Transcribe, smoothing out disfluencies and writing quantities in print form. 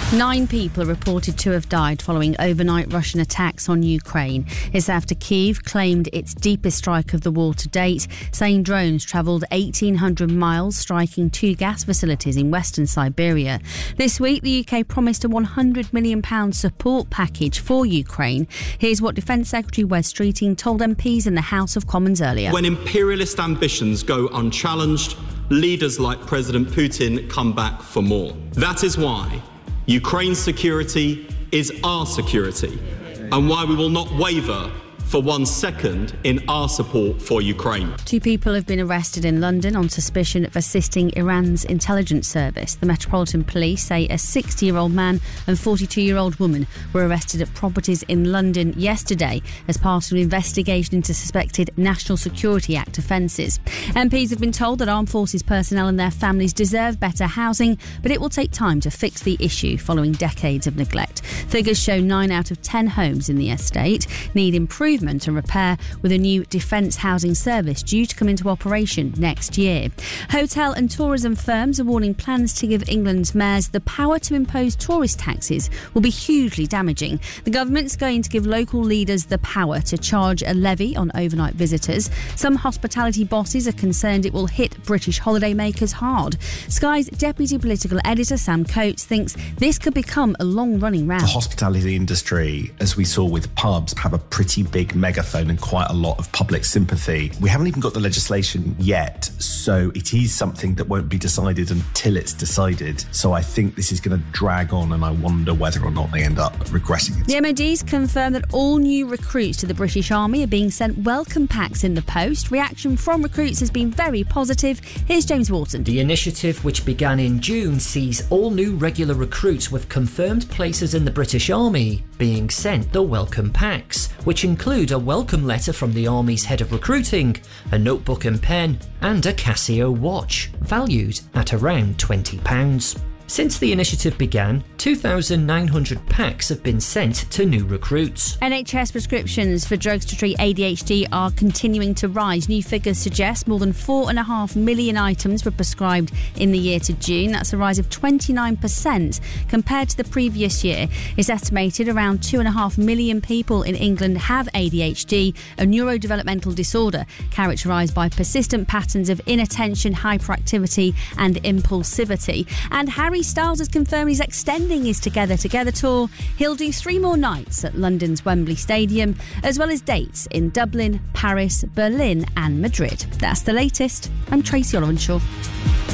9 people are reported to have died following overnight Russian attacks on Ukraine. It's after Kyiv claimed its deepest strike of the war to date, saying drones travelled 1,800 miles, striking 2 gas facilities in western Siberia. This week, the UK promised a £100 million support package for Ukraine. Here's what Defence Secretary Wes Streeting told MPs in the House of Commons earlier. When imperialist ambitions go unchallenged, leaders like President Putin come back for more. That is why Ukraine's security is our security, and why we will not waver for 1 second in our support for Ukraine. 2 people have been arrested in London on suspicion of assisting Iran's intelligence service. The Metropolitan Police say a 60-year-old man and 42-year-old woman were arrested at properties in London yesterday as part of an investigation into suspected National Security Act offences. MPs have been told that armed forces personnel and their families deserve better housing, but it will take time to fix the issue following decades of neglect. Figures show 9 out of 10 homes in the estate need improvement and repair, with a new defence housing service due to come into operation next year. Hotel and tourism firms are warning plans to give England's mayors the power to impose tourist taxes will be hugely damaging. The government's going to give local leaders the power to charge a levy on overnight visitors. Some hospitality bosses are concerned it will hit British holidaymakers hard. Sky's deputy political editor Sam Coates thinks this could become a long-running round. The hospitality industry, as we saw with pubs, have a pretty big megaphone and quite a lot of public sympathy. We haven't even got the legislation yet, so it is something that won't be decided until it's decided. So I think this is going to drag on, and I wonder whether or not they end up regressing it. The MOD's confirmed that all new recruits to the British Army are being sent welcome packs in the post. Reaction from recruits has been very positive. Here's James Wharton. The initiative, which began in June, sees all new regular recruits with confirmed places in the British Army being sent the welcome packs, which include a welcome letter from the Army's head of recruiting, a notebook and pen, and a Casio watch, valued at around £20. Since the initiative began, 2,900 packs have been sent to new recruits. NHS prescriptions for drugs to treat ADHD are continuing to rise. New figures suggest more than 4.5 million items were prescribed in the year to June. That's a rise of 29% compared to the previous year. It's estimated around 2.5 million people in England have ADHD, a neurodevelopmental disorder characterised by persistent patterns of inattention, hyperactivity and impulsivity. And Harry Styles has confirmed he's extending his Together Together tour. He'll do 3 more nights at London's Wembley Stadium, as well as dates in Dublin, Paris, Berlin and Madrid. That's the latest. I'm Tracy Olivenshaw.